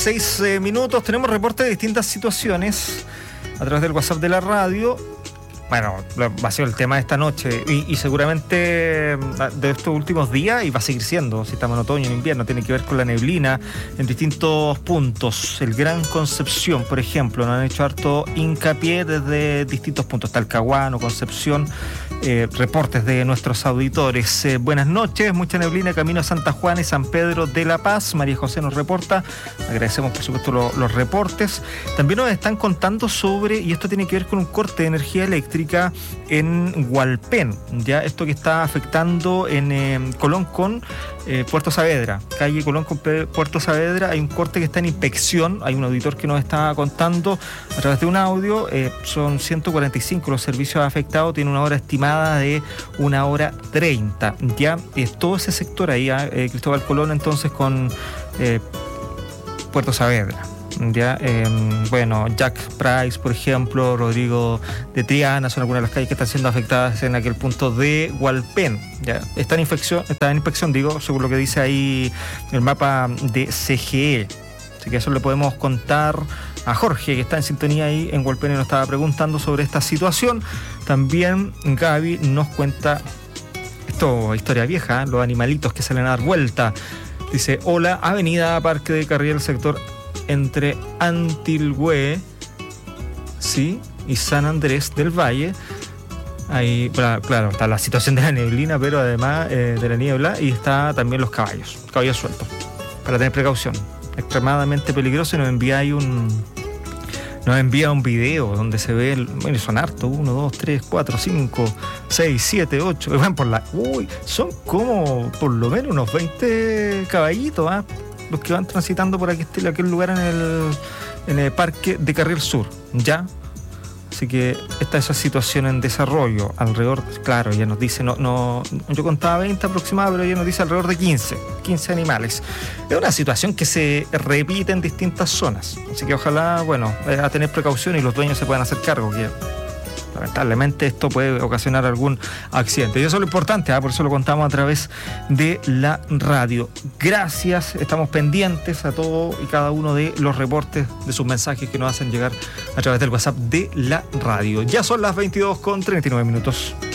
6 minutos. Tenemos reportes de distintas situaciones a través del WhatsApp de la radio. Bueno, va a ser el tema de esta noche y seguramente de estos últimos días, y va a seguir siendo, si estamos en otoño, en invierno, tiene que ver con la neblina en distintos puntos. El Gran Concepción, por ejemplo, nos han hecho harto hincapié desde distintos puntos, Talcahuano, Concepción, reportes de nuestros auditores. Buenas noches, mucha neblina, camino a Santa Juana y San Pedro de la Paz. María José nos reporta, agradecemos por supuesto los reportes. También nos están contando sobre, y esto tiene que ver con un corte de energía eléctrica en Hualpén, ya esto que está afectando en Colón con Puerto Saavedra, calle Colón con Puerto Saavedra. Hay un corte que está en inspección, hay un auditor que nos está contando a través de un audio, son 145 los servicios afectados, tiene una hora estimada de 1:30, ya es todo ese sector ahí, Cristóbal Colón entonces con Puerto Saavedra. Ya, bueno, Jack Price, por ejemplo, Rodrigo de Triana, son algunas de las calles que están siendo afectadas en aquel punto de Hualpén. Ya, está en inspección, según lo que dice ahí el mapa de CGE. Así que eso le podemos contar a Jorge, que está en sintonía ahí en Hualpén y nos estaba preguntando sobre esta situación. También Gaby nos cuenta, esto historia vieja, los animalitos que salen a dar vuelta. Dice, hola, avenida Parque de Carriel, sector entre Antilhue, sí, y San Andrés del Valle. Ahí, claro, está la situación de la neblina, pero además de la niebla, y está también los caballos sueltos, para tener precaución. Extremadamente peligroso. Y nos envía un video donde se ve, bueno, son hartos, 1, 2, 3, 4, 5, 6, 7, 8, y van son como por lo menos unos 20 caballitos, los que van transitando por aquel lugar en el Parque de Carriel Sur, ¿ya? Así que está esa situación en desarrollo, alrededor, claro, ya nos dice, no, yo contaba 20 aproximadamente, pero ya nos dice alrededor de 15 animales. Es una situación que se repite en distintas zonas, así que ojalá, bueno, a tener precaución y los dueños se puedan hacer cargo, que lamentablemente esto puede ocasionar algún accidente. Y eso es lo importante, por eso lo contamos a través de la radio. Gracias, estamos pendientes a todo y cada uno de los reportes, de sus mensajes que nos hacen llegar a través del WhatsApp de la radio. Ya son las 22:39.